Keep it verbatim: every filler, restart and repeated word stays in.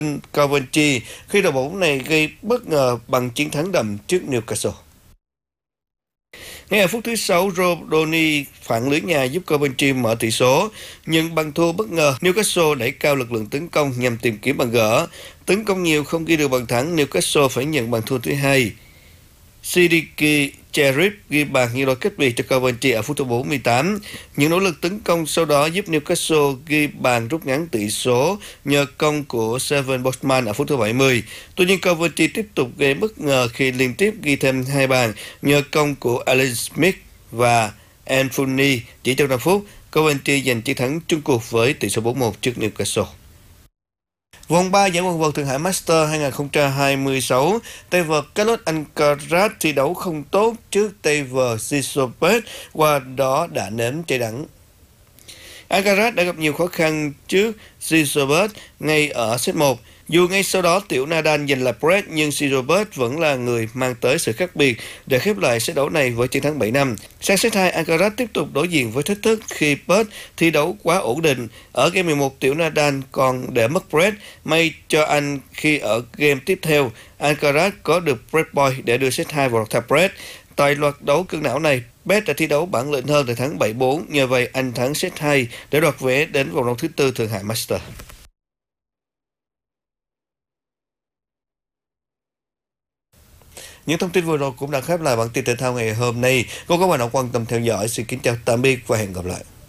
Coventry khi đội bóng này gây bất ngờ bằng chiến thắng đậm trước Newcastle. Ngay ở phút thứ sáu, Rodoni phản lưới nhà giúp Coventry mở tỷ số, nhưng bằng thua bất ngờ, Newcastle đẩy cao lực lượng tấn công nhằm tìm kiếm bàn gỡ. Tấn công nhiều không ghi được bàn thắng, Newcastle phải nhận bàn thua thứ hai. Sidiki Cherif ghi bàn như đôi cách biệt cho Coventry ở phút thứ bốn mươi tám. Những nỗ lực tấn công sau đó giúp Newcastle ghi bàn rút ngắn tỷ số nhờ công của Seven Bosman ở phút thứ bảy mươi. Tuy nhiên Coventry tiếp tục gây bất ngờ khi liên tiếp ghi thêm hai bàn nhờ công của Alan Smith và Anthony chỉ trong năm phút. Coventry giành chiến thắng chung cuộc với tỷ số bốn một trước Newcastle. Vòng ba giải quần vợt Thượng Hải Master hai không hai sáu, tay vợt Carlos Alcaraz thi đấu không tốt trước tay vợt Tsitsipas, qua đó đã nếm trái đắng. Alcaraz đã gặp nhiều khó khăn trước Tsitsipas ngay ở set một. Dù ngay sau đó tiểu Nadal giành lại break, nhưng Tsitsipas vẫn là người mang tới sự khác biệt để khép lại set đấu này với chiến thắng bảy năm. Sang set hai, Alcaraz tiếp tục đối diện với thách thức khi Pert thi đấu quá ổn định. Ở game mười một, tiểu Nadal còn để mất break. May cho anh khi ở game tiếp theo, Alcaraz có được break point để đưa set hai vào tie break. Tại loạt đấu cân não này, Pert đã thi đấu bản lĩnh hơn để thắng bảy bốn. Nhờ vậy, anh thắng set hai để đoạt vé đến vòng đấu thứ tư Thượng Hải Master. Những thông tin vừa rồi cũng đã khép lại bản tin thể thao ngày hôm nay. Cô các bạn đã quan tâm theo dõi. Xin kính chào tạm biệt và hẹn gặp lại.